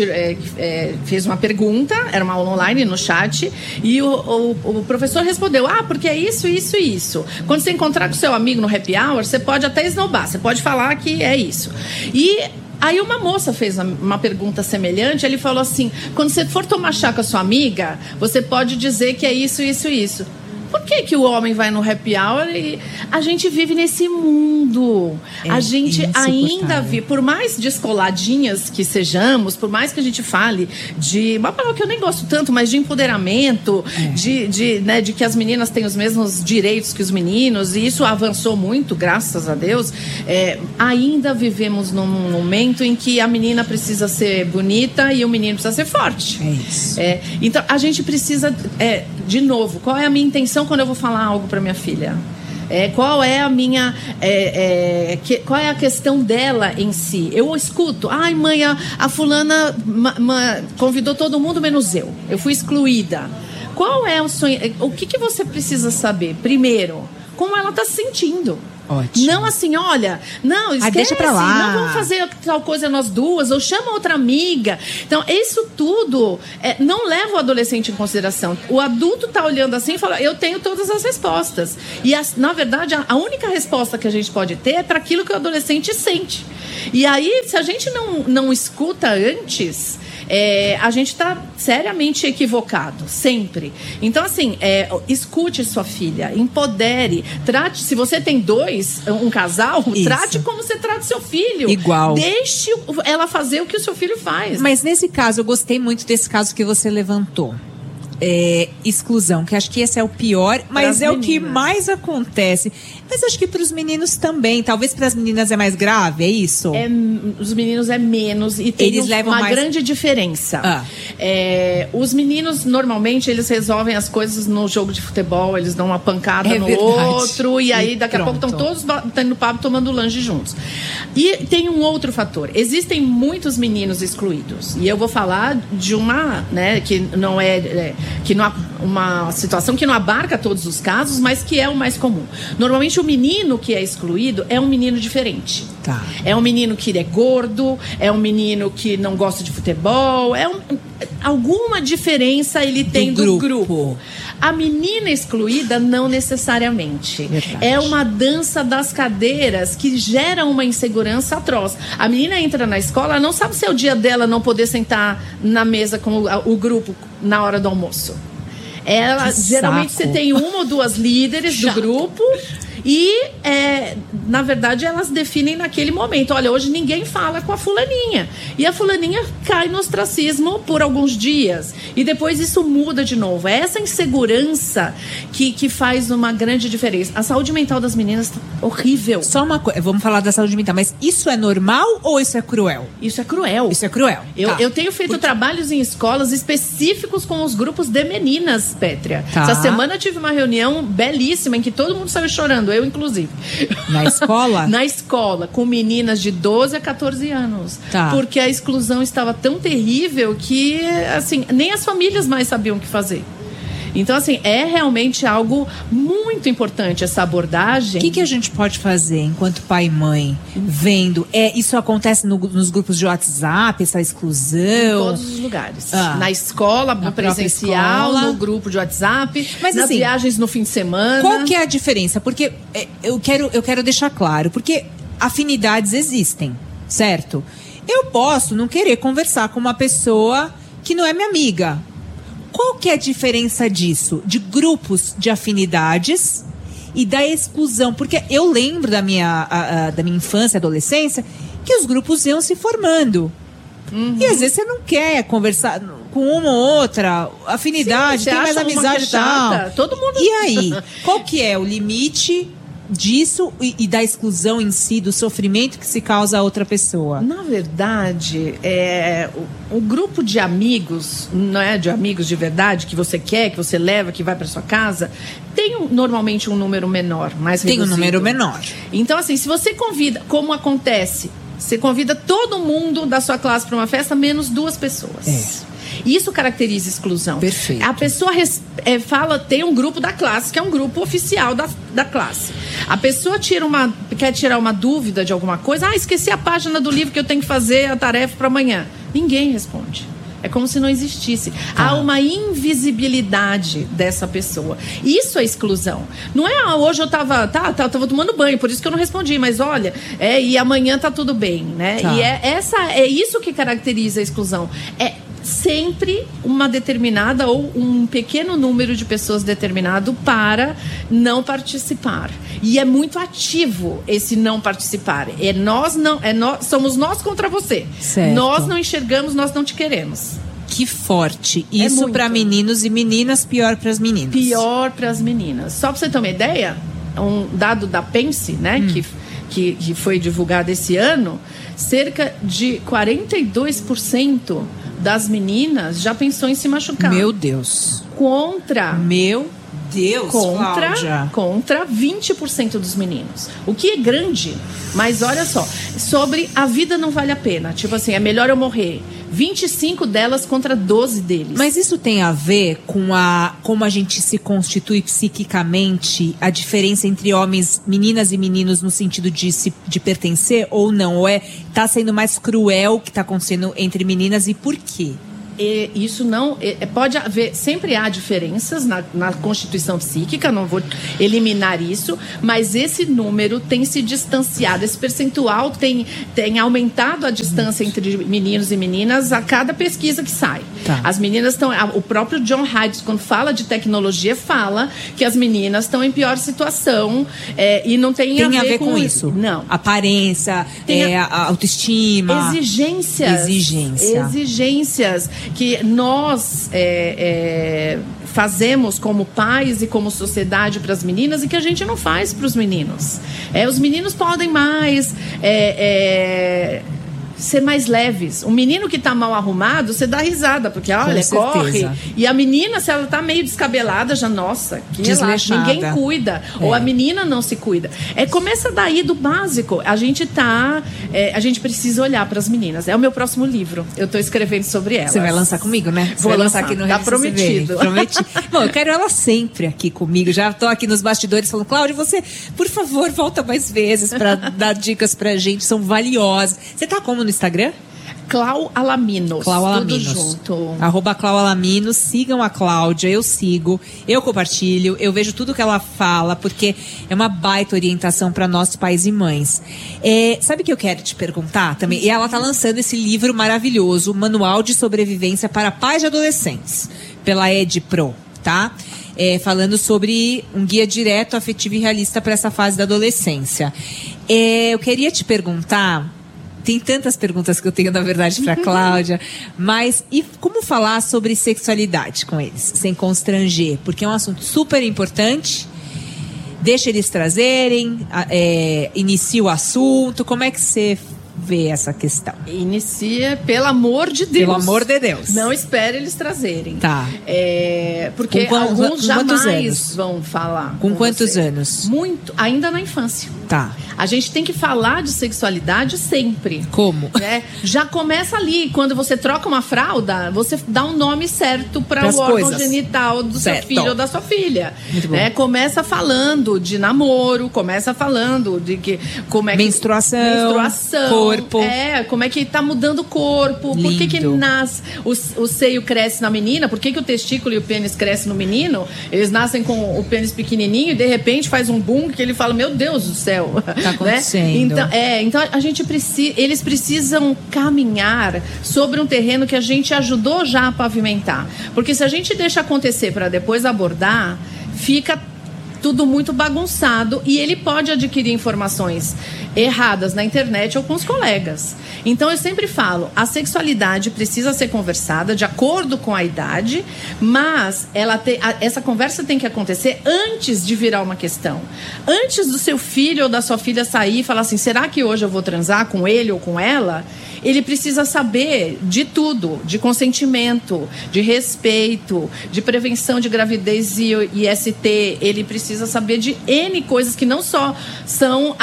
fez uma pergunta, era uma aula online no chat, e o professor respondeu: porque é isso, isso e isso. Quando você encontrar com seu amigo no happy hour, você pode até esnobar, você pode falar que é isso. E aí uma moça fez uma pergunta semelhante. Ele falou assim: quando você for tomar chá com a sua amiga, você pode dizer que é isso, isso e isso. Por que o homem vai no happy hour e a gente vive nesse mundo? A gente ainda vive, por mais descoladinhas que sejamos, por mais que a gente fale de uma palavra que eu nem gosto tanto, mas de empoderamento, de que as meninas têm os mesmos direitos que os meninos, e isso avançou muito, graças a Deus. Ainda vivemos num momento em que a menina precisa ser bonita e o menino precisa ser forte. Então a gente precisa, de novo, qual é a minha intenção quando eu vou falar algo para minha filha? Qual é a minha... qual é a questão dela em si? Eu escuto, ai mãe, a fulana convidou todo mundo menos eu. Eu fui excluída. Qual é o sonho? O que você precisa saber? Primeiro, como ela está se sentindo.
Ótimo.
Não assim, olha, não, esquece,
deixa pra lá.
não vamos fazer tal coisa nós duas, ou chama outra amiga. Então, isso tudo não leva o adolescente em consideração. O adulto tá olhando assim e fala, eu tenho todas as respostas. E, na verdade, a única resposta que a gente pode ter é para aquilo que o adolescente sente. E aí, se a gente não escuta antes... a gente está seriamente equivocado, sempre. Então, assim, escute sua filha, empodere, trate, se você tem um casal,
isso,
trate como você trata seu filho.
Igual.
Deixe ela fazer o que o seu filho faz.
Mas nesse caso, eu gostei muito desse caso que você levantou. Exclusão, que acho que esse é o pior, mas é o que mais acontece. Mas acho que para os meninos também, talvez para as meninas é mais grave, é isso?
Os meninos é menos e tem uma grande diferença. Os meninos, normalmente, eles resolvem as coisas no jogo de futebol, eles dão uma pancada no outro, e aí daqui a pouco estão todos batendo papo, tomando lanche juntos. E tem um outro fator, existem muitos meninos excluídos, e eu vou falar de uma, né, que não é uma situação que não abarca todos os casos, mas que é o mais comum. Normalmente o menino que é excluído é um menino diferente.
Tá.
É um menino que é gordo, é um menino que não gosta de futebol, alguma diferença ele tem do grupo. A menina excluída não necessariamente.
Verdade.
É uma dança das cadeiras que gera uma insegurança atroz. A menina entra na escola, não sabe se é o dia dela não poder sentar na mesa com o grupo na hora do almoço. Geralmente você tem uma ou duas líderes do grupo e, na verdade, elas definem naquele momento. Olha, hoje ninguém fala com a fulaninha. E a fulaninha cai no ostracismo por alguns dias. E depois isso muda de novo. É essa insegurança que faz uma grande diferença. A saúde mental das meninas tá horrível.
Só uma coisa, vamos falar da saúde mental, mas isso é normal ou isso é cruel?
Isso é cruel.
Isso é cruel.
Eu tenho feito trabalhos em escolas específicos com os grupos de meninas, Pétria. Essa semana eu tive uma reunião belíssima em que todo mundo saiu chorando. Eu, inclusive.
Na escola?
Na escola, com meninas de 12 a 14 anos. Porque a exclusão estava tão terrível que, assim, nem as famílias mais sabiam o que fazer. Então, assim, é realmente algo muito importante essa abordagem.
O que a gente pode fazer enquanto pai e mãe vendo? Isso acontece nos grupos de WhatsApp, essa exclusão? Em
todos os lugares. Na escola, no presencial, no grupo de WhatsApp, mas, nas viagens no fim de semana.
Qual que é a diferença? Porque eu quero deixar claro, porque afinidades existem, certo? Eu posso não querer conversar com uma pessoa que não é minha amiga. Qual que é a diferença disso? De grupos de afinidades e da exclusão? Porque eu lembro da minha infância e adolescência que os grupos iam se formando. E às vezes você não quer conversar com uma ou outra, afinidade, tem mais amizade e tal.
Todo mundo...
E aí, qual que é o limite disso e da exclusão em si, do sofrimento que se causa a outra pessoa?
Na verdade, o grupo de amigos, não é de amigos de verdade, que você quer, que você leva, que vai para sua casa, tem normalmente um número menor, mais reduzido.
Tem um número menor.
Então, assim, se você convida, como acontece, você convida todo mundo da sua classe para uma festa, menos 2 pessoas. Isso caracteriza exclusão.
Perfeito.
A pessoa tem um grupo da classe, que é um grupo oficial da classe. A pessoa quer tirar uma dúvida de alguma coisa. Esqueci a página do livro que eu tenho que fazer a tarefa para amanhã. Ninguém responde. É como se não existisse. Há uma invisibilidade dessa pessoa. Isso é exclusão. Não é, hoje eu tava tomando banho, por isso que eu não respondi, mas olha, e amanhã tá tudo bem, né? E é isso que caracteriza a exclusão. É sempre uma determinada ou um pequeno número de pessoas determinado para não participar. E é muito ativo esse não participar. Somos nós contra você.
Certo.
Nós não enxergamos, nós não te queremos.
Que forte. Isso para meninos e meninas, pior para as meninas.
Pior para as meninas. Só para você ter uma ideia, um dado da Pense, né, que foi divulgado esse ano, cerca de 42% das meninas já pensou em se machucar.
Meu Deus.
Contra
Meu Deus, Cláudia.
Contra 20% dos meninos. O que é grande, mas olha só, sobre a vida não vale a pena. Tipo assim, é melhor eu morrer. 25 delas contra 12 deles.
Mas isso tem a ver com como a gente se constitui psiquicamente, a diferença entre homens, meninas e meninos no sentido de pertencer ou não? Ou tá sendo mais cruel o que tá acontecendo entre meninas e por quê?
Isso não pode haver, sempre há diferenças na constituição psíquica, não vou eliminar isso, mas esse número tem se distanciado, esse percentual tem aumentado a distância entre meninos e meninas a cada pesquisa que sai.
Tá.
As meninas estão, o próprio John Haidt, quando fala de tecnologia, fala que as meninas estão em pior situação, e não tem a ver com isso. Não.
Aparência, a autoestima.
Exigências que nós fazemos como pais e como sociedade para as meninas e que a gente não faz para os meninos. Os meninos podem mais ser mais leves. Um menino que tá mal arrumado, você dá risada, porque olha, corre. E a menina, se ela tá meio descabelada, já, nossa, que relaxa, ninguém cuida. Ou a menina não se cuida. Começa daí do básico. A gente precisa olhar para as meninas. É o meu próximo livro. Eu tô escrevendo sobre elas.
Você vai lançar comigo, né?
Vou lançar aqui no Revista
prometido. Prometi. Bom, eu quero ela sempre aqui comigo. Já tô aqui nos bastidores falando, Cláudia, você, por favor, volta mais vezes para dar dicas pra gente. São valiosas. Você tá como no Instagram?
Clau Alaminos.
Clau Alaminos.
Tudo junto.
@Clau Alaminos. Sigam a Cláudia, eu sigo, eu compartilho, eu vejo tudo que ela fala, porque é uma baita orientação para nós pais e mães. Sabe o que eu quero te perguntar também? E ela tá lançando esse livro maravilhoso, Manual de Sobrevivência para Pais de Adolescentes, pela EdPro, tá? Falando sobre um guia direto, afetivo e realista para essa fase da adolescência. Eu queria te perguntar... Tem tantas perguntas que eu tenho, na verdade, para a Cláudia. Mas, e como falar sobre sexualidade com eles, sem constranger? Porque é um assunto super importante. Deixa eles trazerem, inicia o assunto. Como é que você vê essa questão?
Inicia, pelo amor de Deus.
Pelo amor de Deus.
Não espere eles trazerem.
Tá.
Porque alguns jamais vão falar.
Com quantos anos?
Muito, ainda na infância.
Tá.
A gente tem que falar de sexualidade sempre.
Como?
Já começa ali. Quando você troca uma fralda, você dá um nome certo para o órgão genital do seu filho ou da sua filha.
Muito bom.
Começa falando de namoro, começa falando de como é que... Menstruação.
Corpo.
Como é que tá mudando o corpo.
Lindo.
Por que nasce, o seio cresce na menina? Por que o testículo e o pênis crescem no menino? Eles nascem com o pênis pequenininho e de repente faz um boom que ele fala, meu Deus do céu.
Tá acontecendo.
Então a gente eles precisam caminhar sobre um terreno que a gente ajudou já a pavimentar. Porque se a gente deixa acontecer para depois abordar, fica tudo muito bagunçado e ele pode adquirir informações erradas na internet ou com os colegas. Então eu sempre falo, a sexualidade precisa ser conversada de acordo com a idade, mas essa conversa tem que acontecer antes de virar uma questão. Antes do seu filho ou da sua filha sair e falar assim, será que hoje eu vou transar com ele ou com ela? Ele precisa saber de tudo, de consentimento, de respeito, de prevenção de gravidez e IST. Ele precisa saber de N coisas que não só são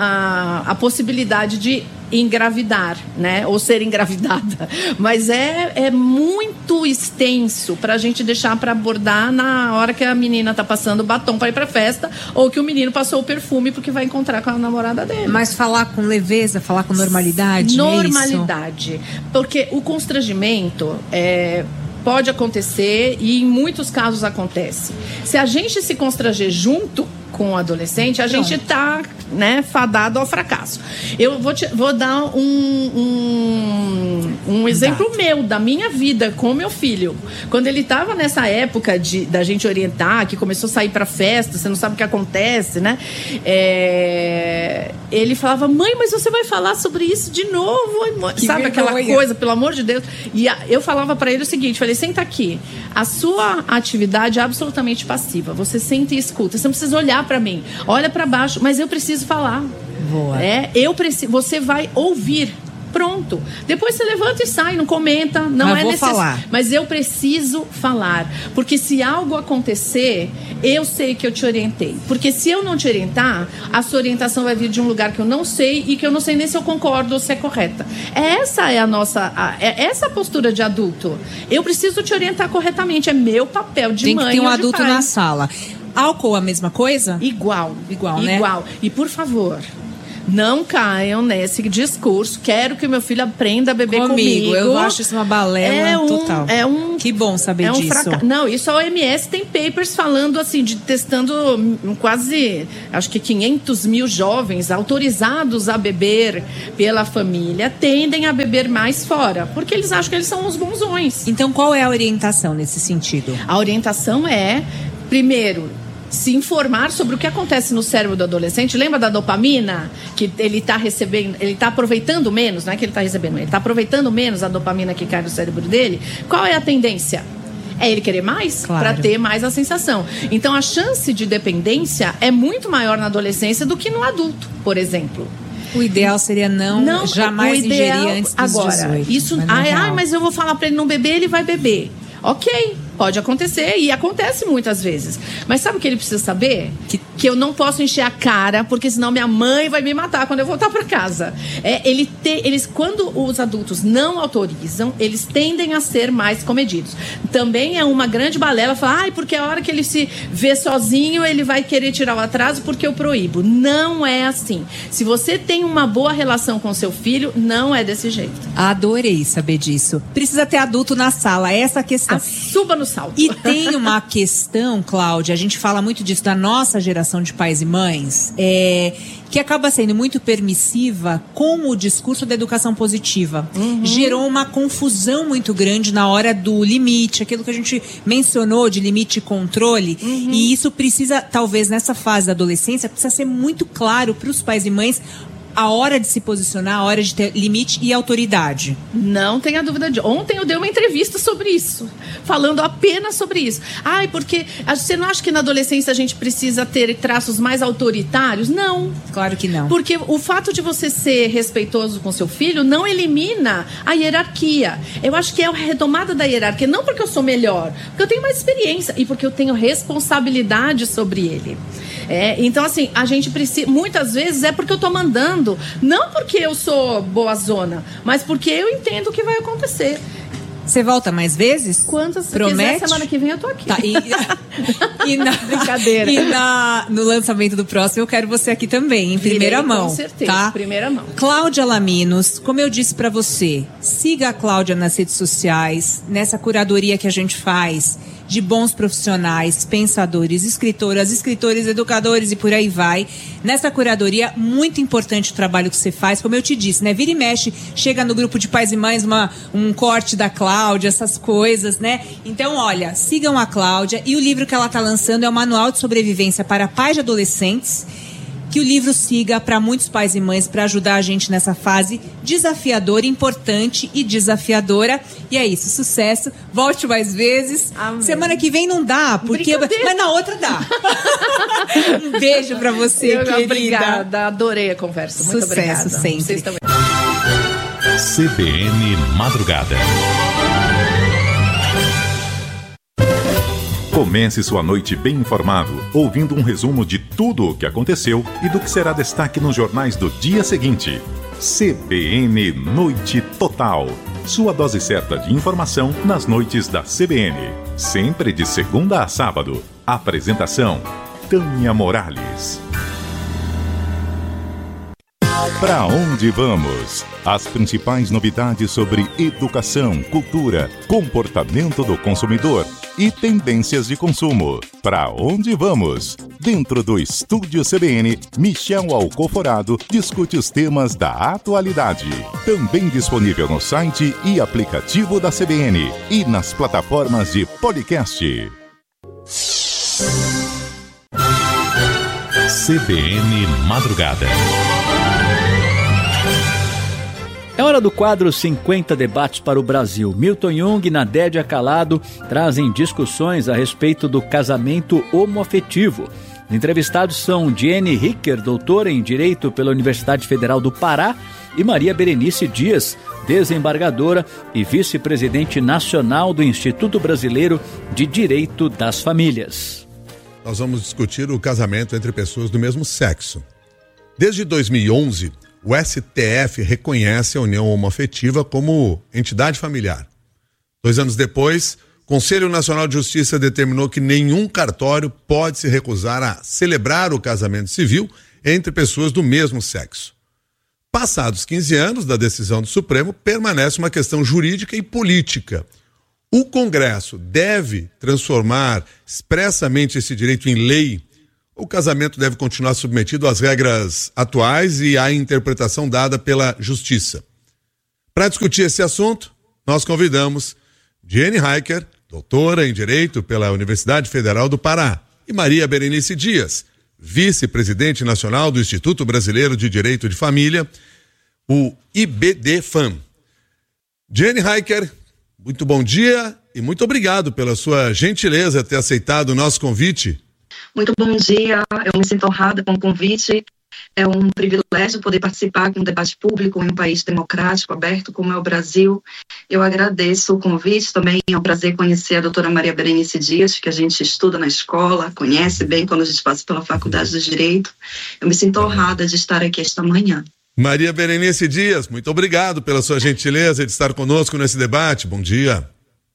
a possibilidade de engravidar, né? Ou ser engravidada. Mas é muito extenso pra gente deixar pra abordar na hora que a menina tá passando o batom pra ir pra festa ou que o menino passou o perfume porque vai encontrar com a namorada dele.
Mas falar com leveza, falar com normalidade?
Normalidade. Porque o constrangimento pode acontecer e em muitos casos acontece. Se a gente se constranger junto com o adolescente, a gente tá, fadado ao fracasso. Eu vou dar um exemplo meu, da minha vida com o meu filho. Quando ele tava nessa época da gente orientar, que começou a sair pra festa, você não sabe o que acontece, né? Ele falava, mãe, mas você vai falar sobre isso de novo? Mãe? Sabe aquela coisa, pelo amor de Deus? E eu falava pra ele o seguinte, falei, senta aqui. A sua atividade é absolutamente passiva. Você senta e escuta. Você não precisa olhar pra mim. Olha pra baixo, mas eu preciso falar.
Boa.
Você vai ouvir. Pronto. Depois você levanta e sai, não comenta, não é necessário. Mas eu preciso falar. Porque se algo acontecer, eu sei que eu te orientei. Porque se eu não te orientar, a sua orientação vai vir de um lugar que eu não sei e que eu não sei nem se eu concordo ou se é correta. Essa é a nossa... essa postura de adulto. Eu preciso te orientar corretamente. É meu papel de mãe.
Tem que ter um
ou de
adulto
pai.
na sala. Álcool, a mesma coisa?
Igual,
né?
Igual. E por favor, não caiam nesse discurso. Quero que o meu filho aprenda a beber comigo.
Eu acho isso uma balela total.
Que
bom saber disso.
Não, isso a OMS tem papers falando assim, testando quase, acho que 500 mil jovens autorizados a beber pela família, tendem a beber mais fora, porque eles acham que eles são os bonzões.
Então, qual é a orientação nesse sentido?
A orientação é, primeiro, se informar sobre o que acontece no cérebro do adolescente. Lembra da dopamina? Que ele está recebendo, ele está aproveitando menos, não é que ele está recebendo, ele está aproveitando menos a dopamina que cai no cérebro dele. Qual é a tendência? É ele querer mais,
claro,
para ter mais a sensação. Então a chance de dependência é muito maior na adolescência do que no adulto, por exemplo.
O ideal seria não jamais ingerir antes dos 18.
Isso, mas eu vou falar para ele não beber, ele vai beber. Ok, pode acontecer e acontece muitas vezes. Mas sabe o que ele precisa saber? Que eu não posso encher a cara, porque senão minha mãe vai me matar quando eu voltar para casa. Quando os adultos não autorizam, eles tendem a ser mais comedidos. Também é uma grande balela falar, porque a hora que ele se vê sozinho, ele vai querer tirar o atraso porque eu proíbo. Não é assim. Se você tem uma boa relação com seu filho, não é desse jeito.
Adorei saber disso. Precisa ter adulto na sala, essa é a questão.
Suba no salto.
E tem uma questão, Cláudia, a gente fala muito disso da nossa geração de pais e mães, que acaba sendo muito permissiva com o discurso da educação positiva. Gerou uma confusão muito grande na hora do limite, aquilo que a gente mencionou de limite e controle. E isso precisa, talvez nessa fase da adolescência, precisa ser muito claro para os pais e mães a hora de se posicionar, a hora de ter limite e autoridade.
Não tenha dúvida de... Ontem eu dei uma entrevista sobre isso, falando apenas sobre isso. Porque você não acha que na adolescência a gente precisa ter traços mais autoritários? Não.
Claro que não.
Porque o fato de você ser respeitoso com seu filho não elimina a hierarquia. Eu acho que é a retomada da hierarquia, não porque eu sou melhor, porque eu tenho mais experiência e porque eu tenho responsabilidade sobre ele. Então, assim, a gente precisa... Muitas vezes é porque eu tô mandando, não porque eu sou boazona, mas porque eu entendo o que vai acontecer.
Você volta mais vezes?
Quantas você
promete?
Quiser, semana que vem eu tô aqui.
Tá,
Brincadeira.
E no lançamento do próximo eu quero você aqui também, em primeira mão.
Com certeza,
tá?
Primeira mão.
Cláudia Laminos, como eu disse pra você, siga a Cláudia nas redes sociais, nessa curadoria que a gente faz de bons profissionais, pensadores, escritoras, escritores, educadores e por aí vai. Nessa curadoria, muito importante o trabalho que você faz, como eu te disse, né? Vira e mexe, chega no grupo de pais e mães um corte da Cláudia, essas coisas, né? Então, olha, sigam a Cláudia e o livro que ela está lançando é o Manual de Sobrevivência para Pais de Adolescentes. Que o livro siga para muitos pais e mães para ajudar a gente nessa fase desafiadora, importante e desafiadora. E é isso, sucesso. Volte mais vezes.
Amém.
Semana que vem não dá, mas na outra dá. Um beijo para você, querida.
Obrigada, adorei a conversa. Muito obrigada.
Sucesso sempre.
Vocês também.
CBN Madrugada. Comece sua noite bem informado, ouvindo um resumo de tudo o que aconteceu e do que será destaque nos jornais do dia seguinte. CBN Noite Total. Sua dose certa de informação nas noites da CBN. Sempre de segunda a sábado. Apresentação: Tânia Morales. Para onde vamos? As principais novidades sobre educação, cultura, comportamento do consumidor e tendências de consumo. Para onde vamos? Dentro do Estúdio CBN, Michel Alcoforado discute os temas da atualidade. Também disponível no site e aplicativo da CBN e nas plataformas de podcast. CBN Madrugada.
É hora do quadro 50 Debates para o Brasil. Milton Jung e Nadédia Calado trazem discussões a respeito do casamento homoafetivo. Os entrevistados são Jenny Hicker, doutora em Direito pela Universidade Federal do Pará, e Maria Berenice Dias, desembargadora e vice-presidente nacional do Instituto Brasileiro de Direito das Famílias.
Nós vamos discutir o casamento entre pessoas do mesmo sexo. Desde 2011, o STF reconhece a união homoafetiva como entidade familiar. 2 anos depois, o Conselho Nacional de Justiça determinou que nenhum cartório pode se recusar a celebrar o casamento civil entre pessoas do mesmo sexo. Passados 15 anos da decisão do Supremo, permanece uma questão jurídica e política. O Congresso deve transformar expressamente esse direito em lei. O casamento deve continuar submetido às regras atuais e à interpretação dada pela Justiça. Para discutir esse assunto, nós convidamos Jenny Hicker, doutora em Direito pela Universidade Federal do Pará, e Maria Berenice Dias, vice-presidente nacional do Instituto Brasileiro de Direito de Família, o IBDFAM. Jenny Hicker, muito bom dia e muito obrigado pela sua gentileza de ter aceitado o nosso convite.
Muito bom dia, eu me sinto honrada com o convite. É um privilégio poder participar de um debate público em um país democrático, aberto como é o Brasil. Eu agradeço o convite, também é um prazer conhecer a doutora Maria Berenice Dias, que a gente estuda na escola, conhece bem quando a gente passa pela Faculdade do Direito. Eu me sinto honrada de estar aqui esta manhã.
Maria Berenice Dias, muito obrigado pela sua gentileza de estar conosco nesse debate. Bom dia.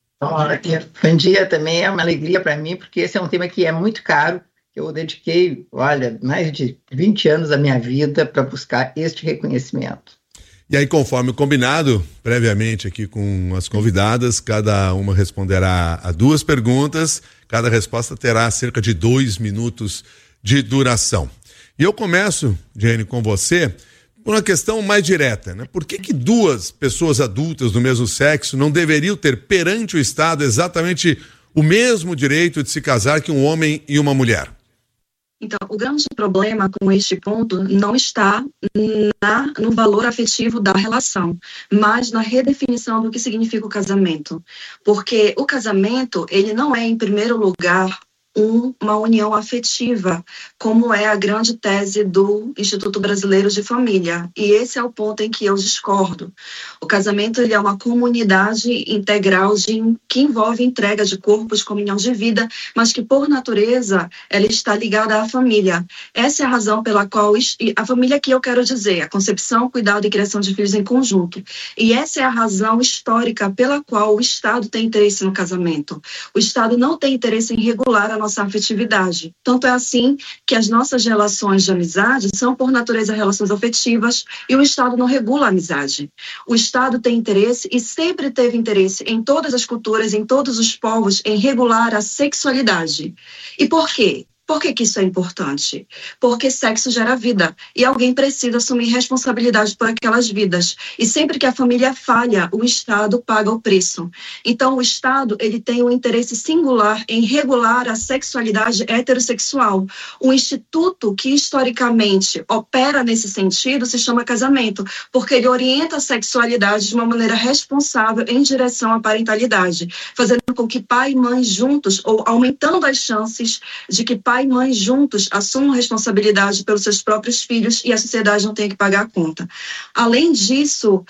Bom dia também, é uma alegria para mim, porque esse é um tema que é muito caro. Eu dediquei, mais de 20 anos da minha vida para buscar este reconhecimento.
E aí, conforme combinado previamente aqui com as convidadas, cada uma responderá a 2 perguntas, cada resposta terá cerca de 2 minutos de duração. E eu começo, Jenny, com você, por uma questão mais direta, né? Por que 2 pessoas adultas do mesmo sexo não deveriam ter perante o Estado exatamente o mesmo direito de se casar que um homem e uma mulher?
Então, o grande problema com este ponto não está no valor afetivo da relação, mas na redefinição do que significa o casamento. Porque o casamento, ele não é, em primeiro lugar, uma união afetiva, como é a grande tese do Instituto Brasileiro de Família. E esse é o ponto em que eu discordo. O casamento, ele é uma comunidade integral que envolve entrega de corpos, comunhão de vida, mas que, por natureza, ela está ligada à família. Essa é a razão pela qual a família que eu quero dizer, a concepção, cuidado e criação de filhos em conjunto. E essa é a razão histórica pela qual o Estado tem interesse no casamento. O Estado não tem interesse em regular a nossa afetividade. Tanto é assim que as nossas relações de amizade são, por natureza, relações afetivas, e o Estado não regula a amizade. O Estado tem interesse e sempre teve interesse em todas as culturas, em todos os povos, em regular a sexualidade. E por quê? Por que isso é importante? Porque sexo gera vida e alguém precisa assumir responsabilidade por aquelas vidas. E sempre que a família falha, o Estado paga o preço. Então, o Estado, ele tem um interesse singular em regular a sexualidade heterossexual. O instituto que historicamente opera nesse sentido se chama casamento, porque ele orienta a sexualidade de uma maneira responsável em direção à parentalidade, fazendo com que pai e mãe juntos, ou aumentando as chances de que pai e mãe juntos assumam responsabilidade pelos seus próprios filhos e a sociedade não tenha que pagar a conta. Além disso,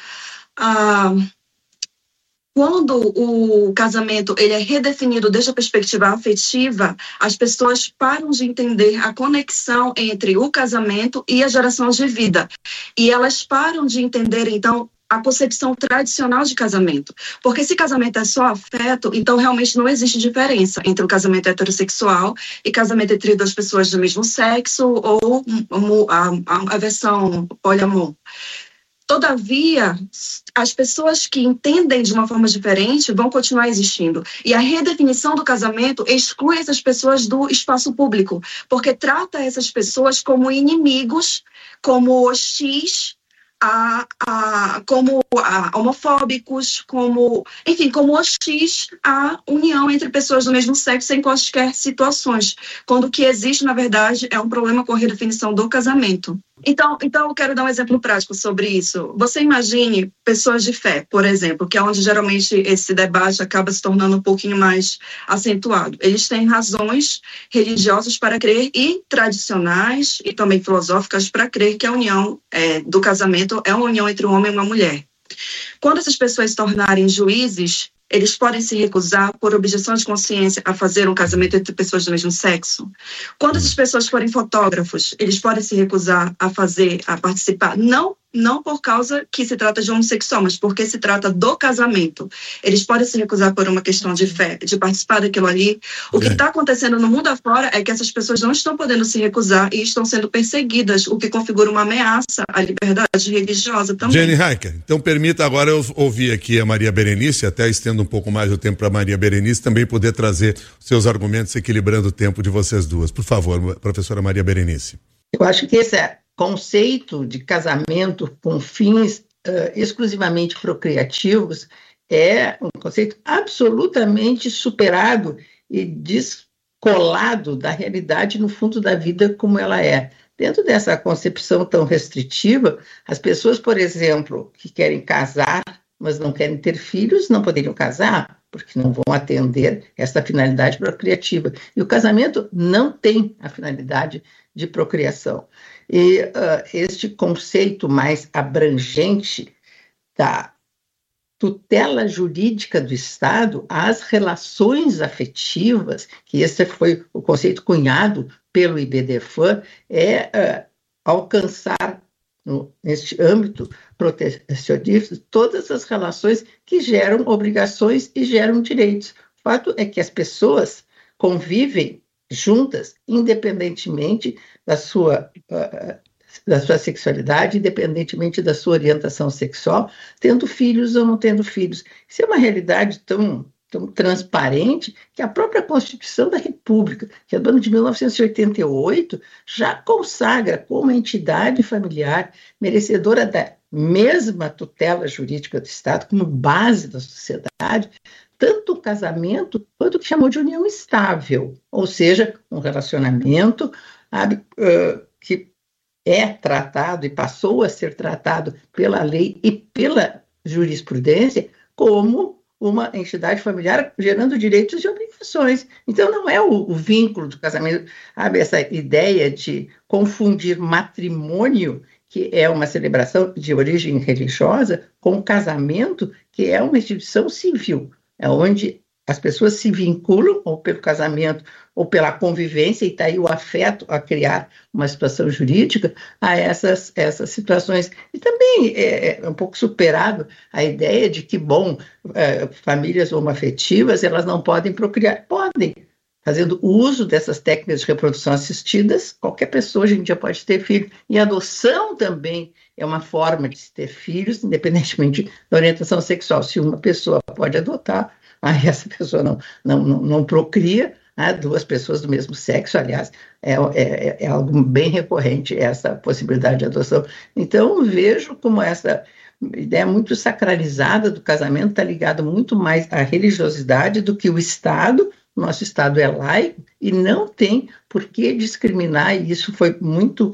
quando o casamento ele é redefinido desde a perspectiva afetiva, as pessoas param de entender a conexão entre o casamento e a geração de vida. E elas param de entender, então, a concepção tradicional de casamento. Porque se casamento é só afeto, então realmente não existe diferença entre o casamento heterossexual e casamento entre 2 pessoas do mesmo sexo ou a versão poliamor. Todavia, as pessoas que entendem de uma forma diferente vão continuar existindo. E a redefinição do casamento exclui essas pessoas do espaço público, porque trata essas pessoas como inimigos, como hostis, como homofóbicos, como hostis à união entre pessoas do mesmo sexo em quaisquer situações, quando o que existe, na verdade, é um problema com a redefinição do casamento. Então, eu quero dar um exemplo prático sobre isso. Você imagine pessoas de fé, por exemplo, que é onde geralmente esse debate acaba se tornando um pouquinho mais acentuado. Eles têm razões religiosas para crer e tradicionais e também filosóficas para crer que a união do casamento é uma união entre um homem e uma mulher. Quando essas pessoas se tornarem juízes, eles podem se recusar, por objeção de consciência, a fazer um casamento entre pessoas do mesmo sexo. Quando essas pessoas forem fotógrafos, eles podem se recusar a participar, não por causa que se trata de homossexual, mas porque se trata do casamento. Eles podem se recusar por uma questão de fé, de participar daquilo ali. O que está acontecendo no mundo afora é que essas pessoas não estão podendo se recusar e estão sendo perseguidas, o que configura uma ameaça à liberdade religiosa também.
Jenny Heicker, então permita agora eu ouvir aqui a Maria Berenice, até estendo um pouco mais o tempo para a Maria Berenice também poder trazer seus argumentos equilibrando o tempo de vocês duas. Por favor, professora Maria Berenice.
Eu acho que esse conceito de casamento com fins exclusivamente procriativos é um conceito absolutamente superado e descolado da realidade no fundo da vida como ela é. Dentro dessa concepção tão restritiva, as pessoas, por exemplo, que querem casar, mas não querem ter filhos, não poderiam casar, porque não vão atender essa finalidade procriativa. E o casamento não tem a finalidade de procriação. E este conceito mais abrangente da tutela jurídica do Estado às relações afetivas, que esse foi o conceito cunhado pelo IBDFAN, é alcançar, neste âmbito protecionista, todas as relações que geram obrigações e geram direitos. O fato é que as pessoas convivem juntas, independentemente da sua sexualidade, independentemente da sua orientação sexual, tendo filhos ou não tendo filhos. Isso é uma realidade tão transparente que a própria Constituição da República, que é do ano de 1988, já consagra como entidade familiar merecedora da mesma tutela jurídica do Estado, como base da sociedade, tanto o casamento quanto o que chamou de união estável, ou seja, um relacionamento que é tratado e passou a ser tratado pela lei e pela jurisprudência como uma entidade familiar gerando direitos e obrigações. Então, não é o vínculo do casamento, essa ideia de confundir matrimônio, que é uma celebração de origem religiosa, com casamento, que é uma instituição civil. É onde as pessoas se vinculam ou pelo casamento ou pela convivência, e está aí o afeto a criar uma situação jurídica a essas situações. E também é um pouco superado a ideia de que, famílias homoafetivas, elas não podem procriar. Podem. Fazendo uso dessas técnicas de reprodução assistidas, qualquer pessoa hoje em dia pode ter filho. E a adoção também é uma forma de se ter filhos, independentemente da orientação sexual. Se uma pessoa pode adotar, aí essa pessoa não procria, duas pessoas do mesmo sexo, aliás, é algo bem recorrente essa possibilidade de adoção. Então, vejo como essa ideia muito sacralizada do casamento está ligada muito mais à religiosidade do que o Estado. O nosso Estado é laico e não tem por que discriminar, e isso foi muito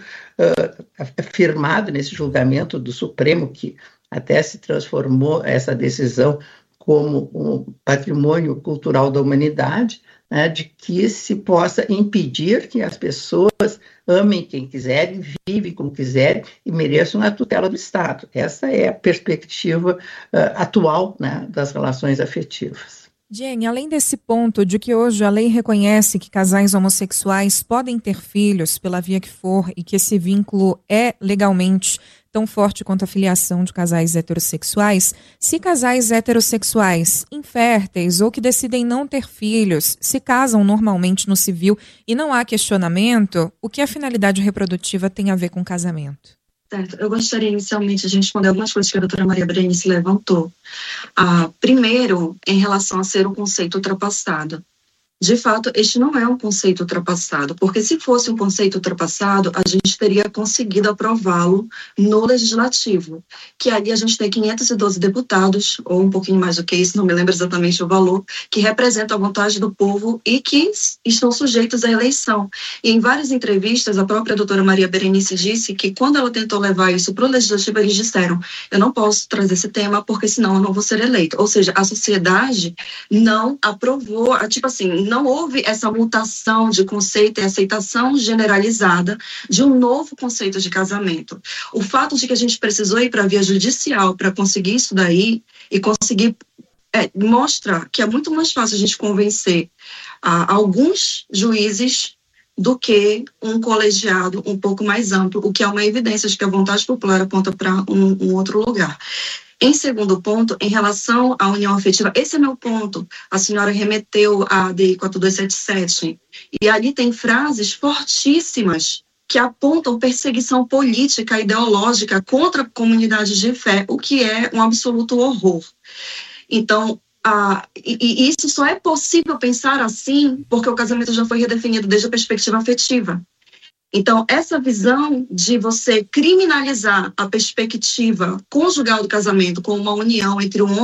afirmado nesse julgamento do Supremo, que até se transformou essa decisão como um patrimônio cultural da humanidade, de que se possa impedir que as pessoas amem quem quiserem, vivem como quiserem e mereçam a tutela do Estado. Essa é a perspectiva atual, das relações afetivas.
Jenny, além desse ponto de que hoje a lei reconhece que casais homossexuais podem ter filhos pela via que for e que esse vínculo é legalmente tão forte quanto a filiação de casais heterossexuais, se casais heterossexuais inférteis ou que decidem não ter filhos se casam normalmente no civil e não há questionamento, o que a finalidade reprodutiva tem a ver com casamento?
Certo. Eu gostaria inicialmente de responder algumas coisas que a doutora Maria Berenice levantou. Primeiro, em relação a ser um conceito ultrapassado. de fato, este não é um conceito ultrapassado, porque se fosse um conceito ultrapassado, a gente teria conseguido aprová-lo no Legislativo, que ali a gente tem 512 deputados, ou um pouquinho mais do que isso, não me lembro exatamente o valor, que representam a vontade do povo e que estão sujeitos à eleição. E em várias entrevistas, a própria doutora Maria Berenice disse que quando ela tentou levar isso para o Legislativo, eles disseram, eu não posso trazer esse tema, porque senão eu não vou ser eleito. Ou seja, a sociedade não aprovou, tipo assim, não houve essa mutação de conceito e aceitação generalizada de um novo conceito de casamento. O fato de que a gente precisou ir para a via judicial para conseguir isso daí e conseguir mostra que é muito mais fácil a gente convencer alguns juízes do que um colegiado um pouco mais amplo, o que é uma evidência de que a vontade popular aponta para um outro lugar. Em segundo ponto, em relação à união afetiva, esse é meu ponto. A senhora remeteu à ADI 4277, e ali tem frases fortíssimas que apontam perseguição política, ideológica contra a comunidade de fé, o que é um absoluto horror. Então, e isso só é possível pensar assim porque o casamento já foi redefinido desde a perspectiva afetiva. Então, essa visão de você criminalizar a perspectiva conjugal do casamento como uma união entre um